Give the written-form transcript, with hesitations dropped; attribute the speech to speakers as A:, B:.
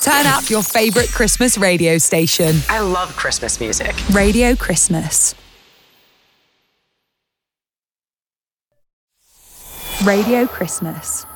A: Turn up your favourite Christmas radio station.
B: I love Christmas music.
A: Radio Christmas. Radio Christmas.